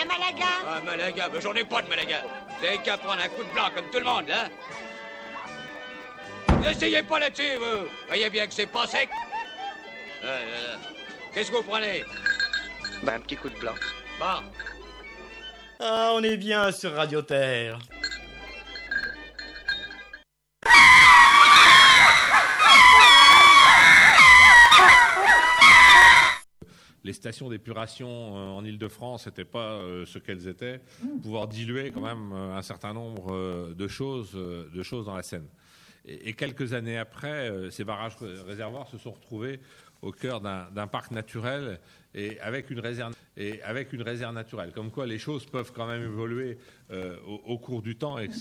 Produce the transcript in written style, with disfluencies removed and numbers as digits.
Malaga. Ah, Malaga, mais j'en ai pas de Malaga. Vous avez qu'à prendre un coup de blanc comme tout le monde, hein. N'essayez pas là-dessus, vous. Voyez bien que c'est pas sec. Qu'est-ce que vous prenez? Bah, un petit coup de blanc. Bon. Ah, on est bien sur Radio Terre. Les stations d'épuration en Île-de-France n'étaient pas ce qu'elles étaient, pouvoir diluer quand même un certain nombre de choses dans la Seine. Et quelques années après, ces barrages réservoirs se sont retrouvés au cœur d'un parc naturel et avec une réserve naturelle. Comme quoi les choses peuvent quand même évoluer au cours du temps et